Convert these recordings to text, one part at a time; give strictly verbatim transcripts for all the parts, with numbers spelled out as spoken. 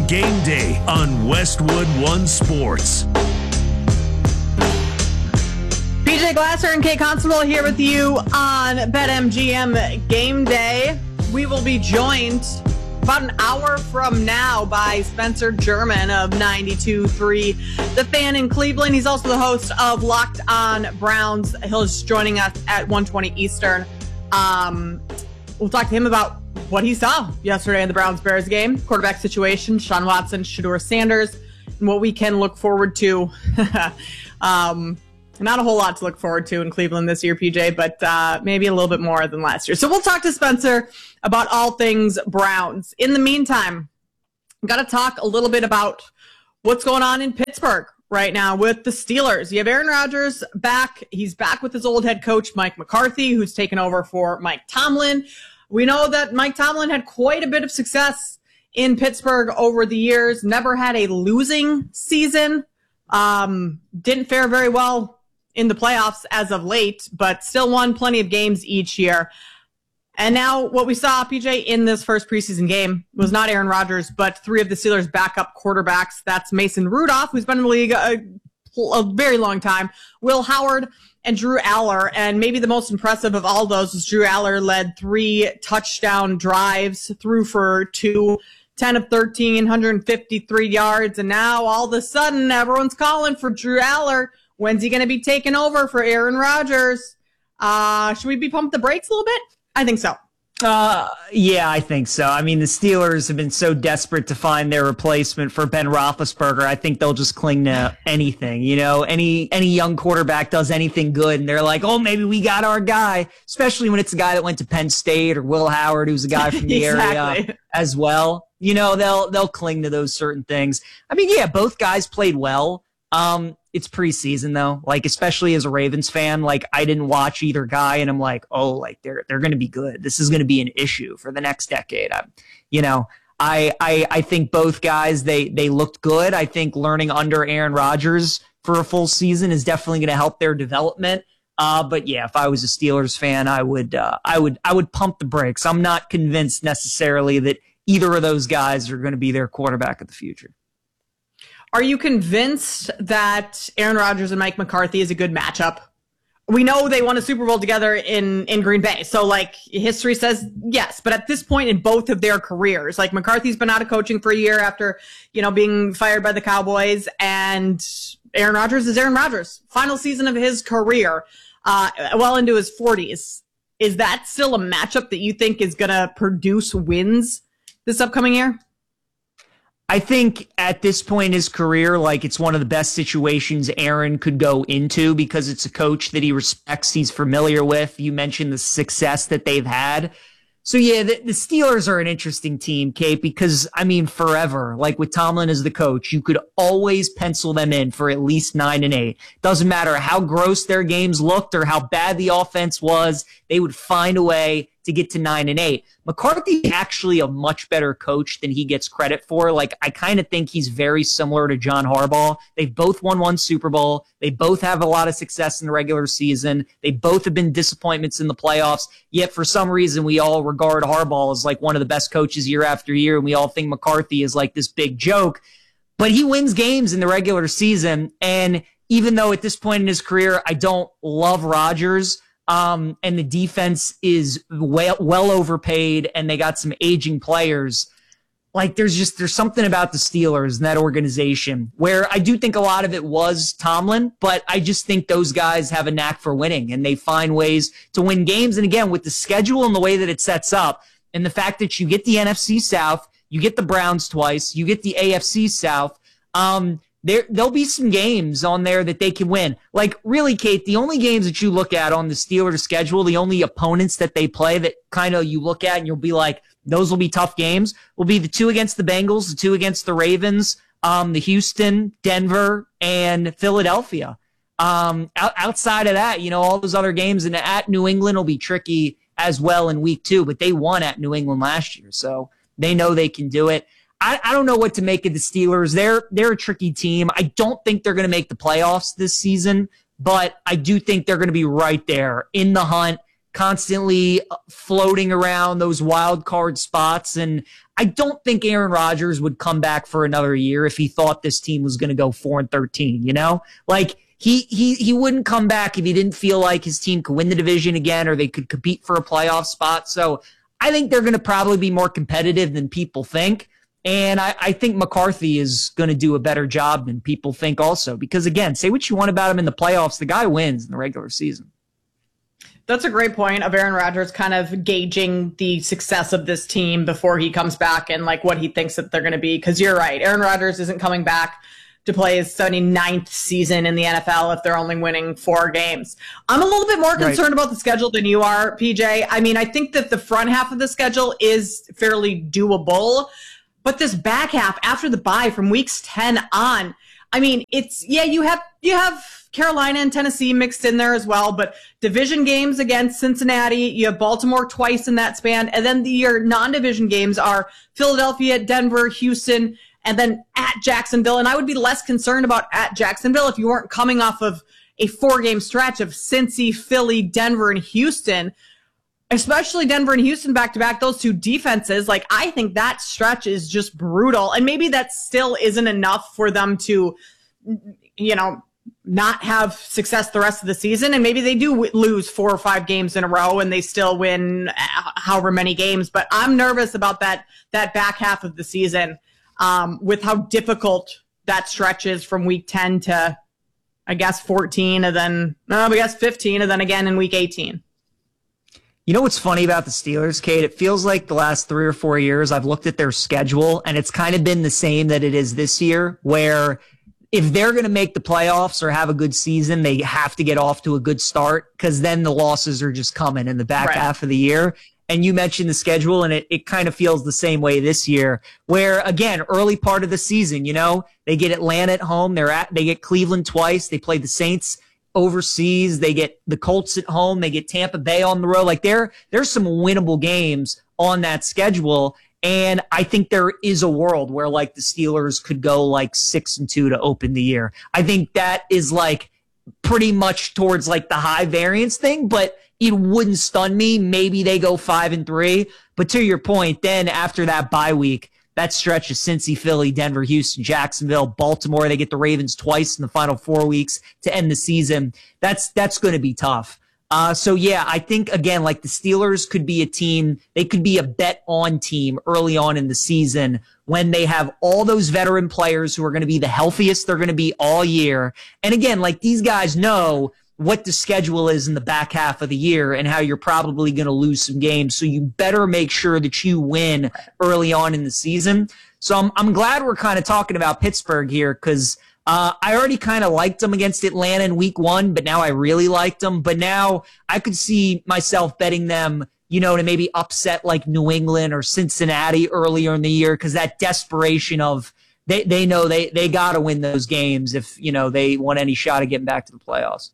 Game Day on Westwood One Sports. P J Glasser and Kate Constable here with you on BetMGM Game Day. We will be joined about an hour from now by Spencer German of ninety-two point three The Fan in Cleveland. He's also the host of Locked On Browns. He's joining us at one twenty Eastern. Um, we'll talk to him about what he saw yesterday in the Browns-Bears game, quarterback situation, Sean Watson, Shedeur Sanders, and what we can look forward to. um, not a whole lot to look forward to in Cleveland this year, P J, but uh, maybe a little bit more than last year. So we'll talk to Spencer about all things Browns. In the meantime, I've got to talk a little bit about what's going on in Pittsburgh right now with the Steelers. You have Aaron Rodgers back. He's back with his old head coach, Mike McCarthy, who's taken over for Mike Tomlin. We know that Mike Tomlin had quite a bit of success in Pittsburgh over the years, never had a losing season, um, didn't fare very well in the playoffs as of late, but still won plenty of games each year. And now what we saw, P J, in this first preseason game was not Aaron Rodgers, but three of the Steelers' backup quarterbacks. That's Mason Rudolph, who's been in the league a, a very long time, Will Howard, and Drew Aller. And maybe the most impressive of all those was Drew Aller led three touchdown drives, threw for two, ten of thirteen, one hundred fifty-three yards. And now all of a sudden, everyone's calling for Drew Aller. When's he going to be taking over for Aaron Rodgers? Uh, should we be pumped the brakes a little bit? I think so. Uh, yeah, I think so. I mean, the Steelers have been so desperate to find their replacement for Ben Roethlisberger. I think they'll just cling to anything. You know, any any young quarterback does anything good, and they're like, oh, maybe we got our guy, especially when it's a guy that went to Penn State or Will Howard, who's a guy from the exactly. area as well. You know, they'll they'll cling to those certain things. I mean, yeah, both guys played well. Um, it's preseason though, like, especially as a Ravens fan, like, I didn't watch either guy and I'm like, oh, like they're, they're going to be good. This is going to be an issue for the next decade. I, you know, I, I, I think both guys, they, they looked good. I think learning under Aaron Rodgers for a full season is definitely going to help their development. Uh, but yeah, if I was a Steelers fan, I would, uh, I would, I would pump the brakes. I'm not convinced necessarily that either of those guys are going to be their quarterback of the future. Are you convinced that Aaron Rodgers and Mike McCarthy is a good matchup? We know they won a Super Bowl together in, in Green Bay. So, like, history says yes. But at this point in both of their careers, like, McCarthy's been out of coaching for a year after, you know, being fired by the Cowboys. And Aaron Rodgers is Aaron Rodgers. Final season of his career, uh, well into his forties. Is that still a matchup that you think is going to produce wins this upcoming year? I think at this point in his career, like, it's one of the best situations Aaron could go into because it's a coach that he respects, he's familiar with. You mentioned the success that they've had. So, yeah, the, the Steelers are an interesting team, Kate, because, I mean, forever, like with Tomlin as the coach, you could always pencil them in for at least nine and eight. Doesn't matter how gross their games looked or how bad the offense was, they would find a way to get to nine and eight. McCarthy is actually a much better coach than he gets credit for. Like, I kind of think he's very similar to John Harbaugh. They've both won one Super Bowl. They both have a lot of success in the regular season. They both have been disappointments in the playoffs. Yet for some reason, we all regard Harbaugh as like one of the best coaches year after year. And we all think McCarthy is like this big joke, but he wins games in the regular season. And even though at this point in his career, I don't love Rodgers, Um, and the defense is well, well overpaid and they got some aging players. Like, there's just, there's something about the Steelers and that organization where I do think a lot of it was Tomlin, but I just think those guys have a knack for winning and they find ways to win games. And again, with the schedule and the way that it sets up and the fact that you get the N F C South, you get the Browns twice, you get the A F C South, um, There, there'll be some games on there that they can win. Like, really, Kate, the only games that you look at on the Steelers schedule, the only opponents that they play that kind of you look at and you'll be like, those will be tough games, will be the two against the Bengals, the two against the Ravens, um, the Houston, Denver, and Philadelphia. Um, out, outside of that, you know, all those other games and at New England will be tricky as well in week two, but they won at New England last year, so they know they can do it. I, I don't know what to make of the Steelers. They're they're a tricky team. I don't think they're going to make the playoffs this season, but I do think they're going to be right there in the hunt, constantly floating around those wild card spots. And I don't think Aaron Rodgers would come back for another year if he thought this team was going to go four and thirteen, you know? Like, he, he, he wouldn't come back if he didn't feel like his team could win the division again or they could compete for a playoff spot. So I think they're going to probably be more competitive than people think. And I, I think McCarthy is going to do a better job than people think also. Because, again, say what you want about him in the playoffs, the guy wins in the regular season. That's a great point of Aaron Rodgers kind of gauging the success of this team before he comes back and like what he thinks that they're going to be. Because you're right, Aaron Rodgers isn't coming back to play his seventy-ninth season in the N F L if they're only winning four games. I'm a little bit more concerned right. about the schedule than you are, P J. I mean, I think that the front half of the schedule is fairly doable. But this back half after the bye from weeks ten on, I mean, it's, yeah, you have, you have Carolina and Tennessee mixed in there as well, but division games against Cincinnati, you have Baltimore twice in that span. And then the, your non-division games are Philadelphia, Denver, Houston, and then at Jacksonville. And I would be less concerned about at Jacksonville if you weren't coming off of a four game stretch of Cincy, Philly, Denver, and Houston. Especially Denver and Houston back-to-back, those two defenses, like, I think that stretch is just brutal. And maybe that still isn't enough for them to, you know, not have success the rest of the season. And maybe they do w- lose four or five games in a row and they still win however many games. But I'm nervous about that, that back half of the season um, with how difficult that stretch is from week ten to, I guess, fourteen, and then, no, I guess fifteen, and then again in week eighteen. You know what's funny about the Steelers, Kate? It feels like the last three or four years I've looked at their schedule, and it's kind of been the same that it is this year, where if they're going to make the playoffs or have a good season, they have to get off to a good start because then the losses are just coming in the back right. half of the year. And you mentioned the schedule, and it, it kind of feels the same way this year, where, again, early part of the season, you know, they get Atlanta at home, they're at, they get Cleveland twice, they play the Saints overseas, they get the Colts at home, they get Tampa Bay on the road. Like there, there's some winnable games on that schedule. And I think there is a world where like the Steelers could go like six and two to open the year. I think that is like pretty much towards like the high variance thing, but it wouldn't stun me. Maybe they go five and three, but to your point, then after that bye week, that stretch of Cincy, Philly, Denver, Houston, Jacksonville, Baltimore, they get the Ravens twice in the final four weeks to end the season. That's that's going to be tough. Uh, so, yeah, I think, again, like the Steelers could be a team, they could be a bet-on team early on in the season when they have all those veteran players who are going to be the healthiest they're going to be all year. And, again, like these guys know what the schedule is in the back half of the year and how you're probably going to lose some games. So you better make sure that you win early on in the season. So I'm, I'm glad we're kind of talking about Pittsburgh here because uh, I already kind of liked them against Atlanta in week one, but now I really liked them. But now I could see myself betting them, you know, to maybe upset like New England or Cincinnati earlier in the year because that desperation of they, they know they, they got to win those games if, you know, they want any shot at getting back to the playoffs.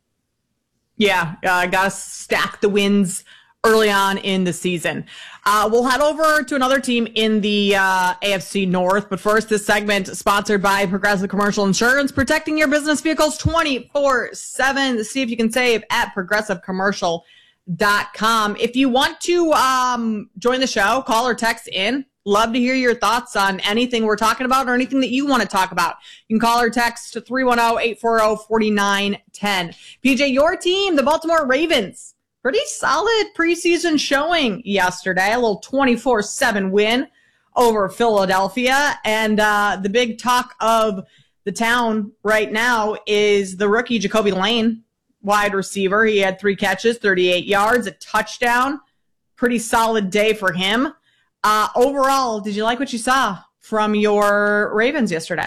Yeah, I uh, got to stack the wins early on in the season. Uh, we'll head over to another team in the uh, A F C North. But first, this segment sponsored by Progressive Commercial Insurance, protecting your business vehicles twenty-four seven. See if you can save at progressive commercial dot com. If you want to um, join the show, call or text in. Love to hear your thoughts on anything we're talking about or anything that you want to talk about. You can call or text to three one zero, eight four zero, four nine one zero. P J, your team, the Baltimore Ravens, pretty solid preseason showing yesterday. A little twenty-four seven win over Philadelphia. And uh, the big talk of the town right now is the rookie Jacoby Lane, wide receiver. He had three catches, thirty-eight yards, a touchdown. Pretty solid day for him. Uh, overall, did you like what you saw from your Ravens yesterday?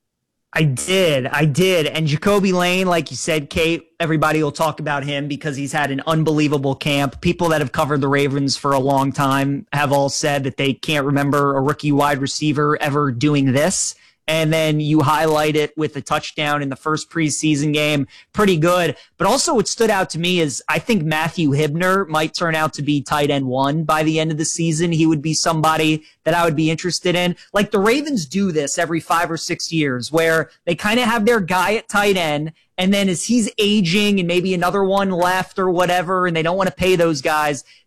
I did. I did. And Jacoby Lane, like you said, Kate, everybody will talk about him because he's had an unbelievable camp. People that have covered the Ravens for a long time have all said that they can't remember a rookie wide receiver ever doing this. And then you highlight it with a touchdown in the first preseason game. Pretty good. But also what stood out to me is I think Matthew Hibner might turn out to be tight end one by the end of the season. He would be somebody that I would be interested in. Like the Ravens do this every five or six years where they kind of have their guy at tight end. And then as he's aging and maybe another one left or whatever, and they don't want to pay those guys,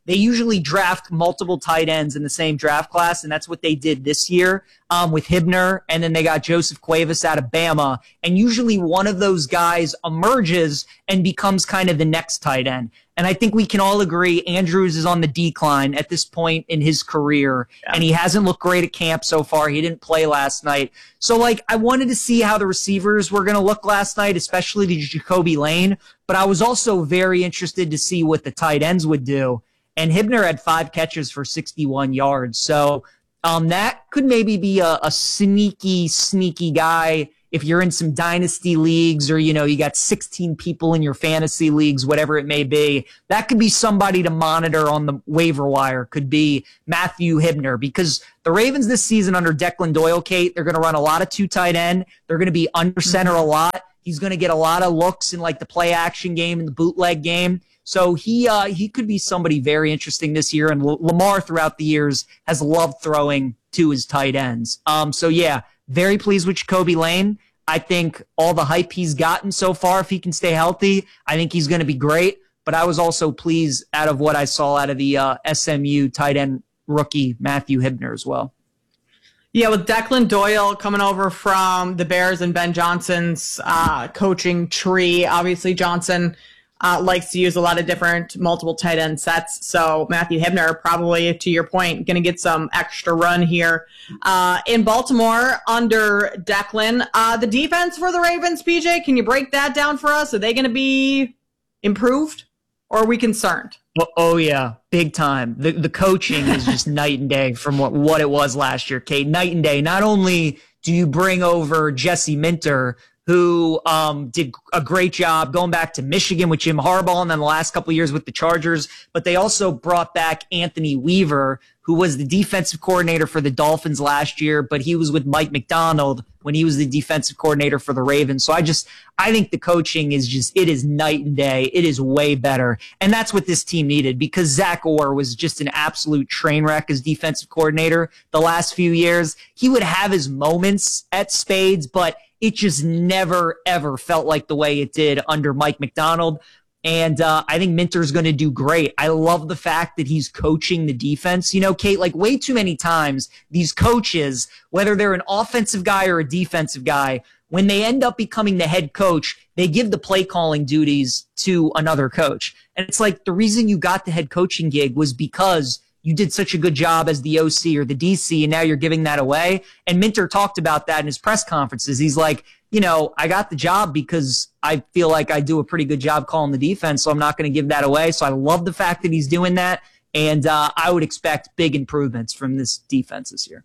they usually draft multiple tight ends in the same draft class, and that's what they did this year um, with Hibner, and then they got Joseph Cuevas out of Bama, and usually one of those guys emerges and becomes kind of the next tight end. And I think we can all agree Andrews is on the decline at this point in his career, yeah. and he hasn't looked great at camp so far. He didn't play last night. So, like, I wanted to see how the receivers were going to look last night, especially to Jacoby Lane, but I was also very interested to see what the tight ends would do. And Hibner had five catches for sixty-one yards. So um, that could maybe be a, a sneaky, sneaky guy if you're in some dynasty leagues or, you know, you got sixteen people in your fantasy leagues, whatever it may be. That could be somebody to monitor on the waiver wire, could be Matthew Hibner, because the Ravens this season under Declan Doyle, Kate, they're going to run a lot of two tight end. They're going to be under center a lot. He's going to get a lot of looks in like the play action game and the bootleg game. So he uh, he could be somebody very interesting this year. And L- Lamar throughout the years has loved throwing to his tight ends. Um, so, yeah, very pleased with Jacoby Lane. I think all the hype he's gotten so far, if he can stay healthy, I think he's going to be great. But I was also pleased out of what I saw out of the uh, S M U tight end rookie Matthew Hibner as well. Yeah, with Declan Doyle coming over from the Bears and Ben Johnson's uh, coaching tree, obviously Johnson uh, likes to use a lot of different multiple tight end sets. So Matthew Hibner probably, to your point, going to get some extra run here. Uh, in Baltimore under Declan, uh, the defense for the Ravens, P J, can you break that down for us? Are they going to be improved or are we concerned? Well, oh, yeah, big time. The the coaching is just night and day from what, what it was last year, Kate. Night and day. Not only do you bring over Jesse Minter, who um, did a great job going back to Michigan with Jim Harbaugh and then the last couple of years with the Chargers, but they also brought back Anthony Weaver, who was the defensive coordinator for the Dolphins last year, but he was with Mike McDonald when he was the defensive coordinator for the Ravens. So I just, I think the coaching is just, it is night and day. It is way better. And that's what this team needed, because Zach Orr was just an absolute train wreck as defensive coordinator the last few years. He would have his moments at spades, but it just never, ever felt like the way it did under Mike McDonald. And uh, I think Minter's going to do great. I love the fact that he's coaching the defense. You know, Kate, like way too many times, these coaches, whether they're an offensive guy or a defensive guy, when they end up becoming the head coach, they give the play calling duties to another coach. And it's like the reason you got the head coaching gig was because you did such a good job as the O C or the D C, and now you're giving that away. And Minter talked about that in his press conferences. He's like, you know, I got the job because I feel like I do a pretty good job calling the defense, so I'm not going to give that away. So I love the fact that he's doing that, and uh, I would expect big improvements from this defense this year.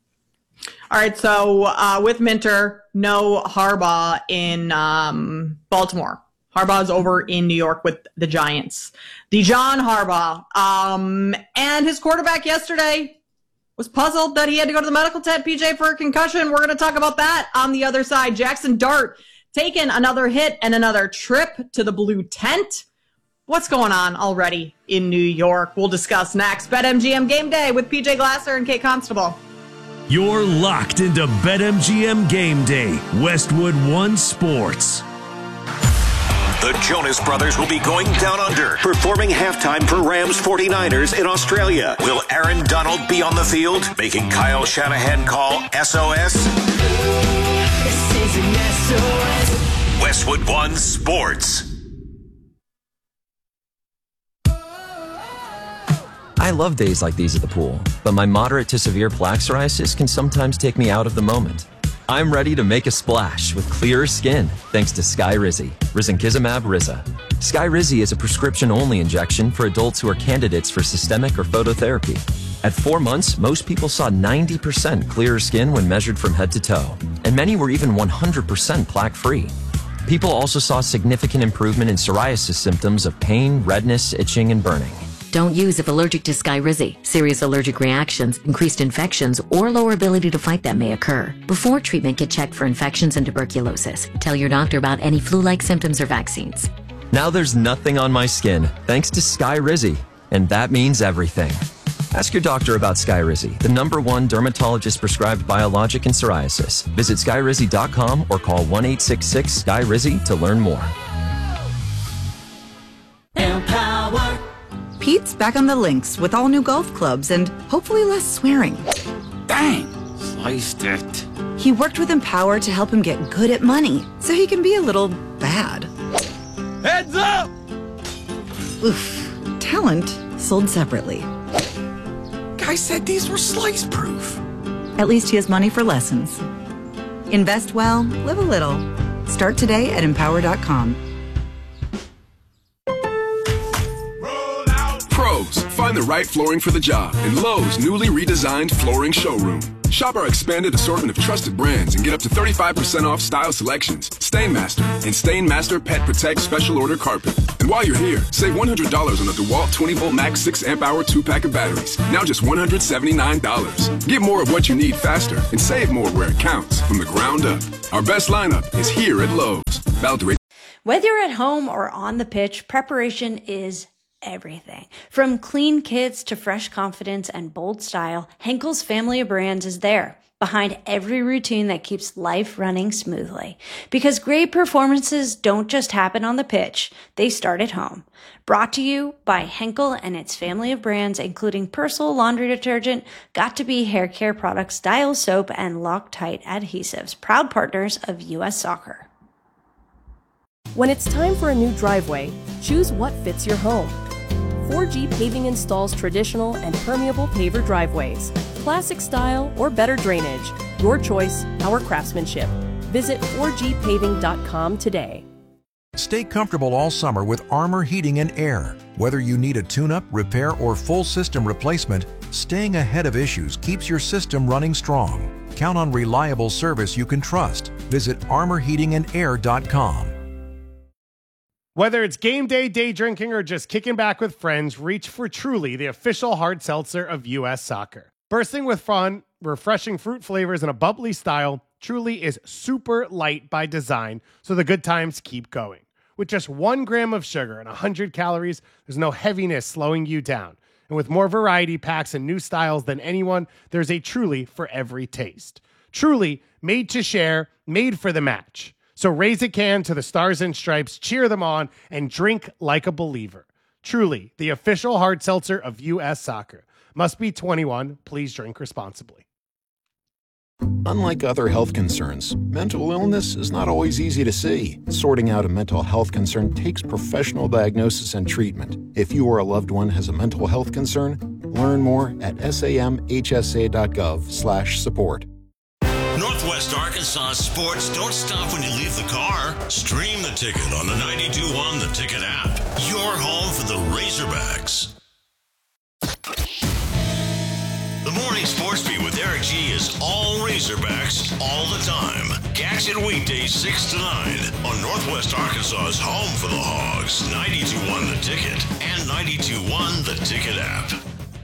All right, so uh, with Minter, no Harbaugh in um, Baltimore. Harbaugh's over in New York with the Giants. The John Harbaugh. Um, and his quarterback yesterday was puzzled that he had to go to the medical tent, P J, for a concussion. We're going to talk about that on the other side. Jackson Dart taking another hit and another trip to the blue tent. What's going on already in New York? We'll discuss next. BetMGM Game Day with P J Glasser and Kate Constable. You're locked into BetMGM Game Day, Westwood One Sports. The Jonas Brothers will be going down under, performing halftime for Rams forty-niners in Australia. Will Aaron Donald be on the field, making Kyle Shanahan call S O S? This is an S O S. Westwood One Sports. I love days like these at the pool, but my moderate to severe plaque psoriasis can sometimes take me out of the moment. I'm ready to make a splash with clearer skin thanks to Skyrizi, risankizumab Riza. Skyrizi is a prescription-only injection for adults who are candidates for systemic or phototherapy. At four months, most people saw ninety percent clearer skin when measured from head to toe, and many were even one hundred percent plaque-free. People also saw significant improvement in psoriasis symptoms of pain, redness, itching, and burning. Don't use if allergic to Skyrizi. Serious allergic reactions, increased infections, or lower ability to fight them may occur. Before treatment, get checked for infections and tuberculosis. Tell your doctor about any flu-like symptoms or vaccines. Now there's nothing on my skin thanks to Skyrizi, and that means everything. Ask your doctor about Skyrizi, the number one dermatologist-prescribed biologic in psoriasis. Visit skyrizi dot com or call one eight six six S K Y R I Z Y to learn more. Pete's back on the links with all new golf clubs and hopefully less swearing. Dang, sliced it. He worked with Empower to help him get good at money, so he can be a little bad. Heads up! Oof. Talent sold separately. Guy said these were slice-proof. At least he has money for lessons. Invest well, live a little. Start today at empower dot com. Pros, find the right flooring for the job in Lowe's newly redesigned flooring showroom. Shop our expanded assortment of trusted brands and get up to thirty-five percent off style selections, Stainmaster, and Stainmaster Pet Protect Special Order Carpet. And while you're here, save one hundred dollars on the DeWalt twenty volt Max six amp hour two pack of batteries. Now just one hundred seventy-nine dollars. Get more of what you need faster and save more where it counts from the ground up. Our best lineup is here at Lowe's. Valid. Whether you're at home or on the pitch, preparation is everything. From clean kits to fresh confidence and bold style, Henkel's family of brands is there, behind every routine that keeps life running smoothly. Because great performances don't just happen on the pitch, they start at home. Brought to you by Henkel and its family of brands, including Persil laundry detergent, Got2b hair care products, Dial soap, and Loctite adhesives, proud partners of U S Soccer. When it's time for a new driveway, choose what fits your home. four G Paving installs traditional and permeable paver driveways, classic style or better drainage. Your choice, our craftsmanship. Visit four G paving dot com today. Stay comfortable all summer with Armor Heating and Air. Whether you need a tune-up, repair, or full system replacement, staying ahead of issues keeps your system running strong. Count on reliable service you can trust. Visit armor heating and air dot com. Whether it's game day, day drinking, or just kicking back with friends, reach for Truly, the official hard seltzer of U S Soccer. Bursting with fun, refreshing fruit flavors, and a bubbly style, Truly is super light by design, so the good times keep going. With just one gram of sugar and one hundred calories, there's no heaviness slowing you down. And with more variety packs and new styles than anyone, there's a Truly for every taste. Truly, made to share, made for the match. So raise a can to the Stars and Stripes, cheer them on, and drink like a believer. Truly, the official hard seltzer of U S Soccer. Must be twenty-one. Please drink responsibly. Unlike other health concerns, mental illness is not always easy to see. Sorting out a mental health concern takes professional diagnosis and treatment. If you or a loved one has a mental health concern, learn more at samhsa dot gov slash support. Northwest Arkansas sports don't stop when you leave the car. Stream the ticket on the ninety-two point one The Ticket app. Your home for the Razorbacks. The Morning Sports Beat with Eric G is all Razorbacks all the time. Catch it weekdays six to nine on Northwest Arkansas's home for the Hogs, ninety-two point one The Ticket and ninety-two point one The Ticket app.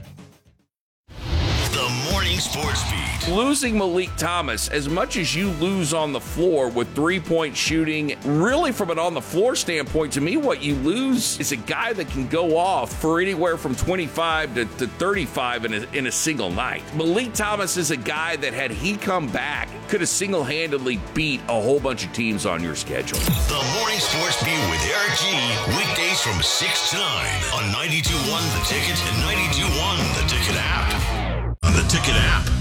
The Morning Sports Beat. Losing Malik Thomas, as much as you lose on the floor with three-point shooting, really from an on-the-floor standpoint, to me, what you lose is a guy that can go off for anywhere from twenty-five to, to thirty-five in a, in a single night. Malik Thomas is a guy that, had he come back, could have single-handedly beat a whole bunch of teams on your schedule. The Morning Sports Beat with Eric G. Weekdays from six to nine on ninety-two point one The Ticket and ninety-two point one The Ticket app. On the Ticket app,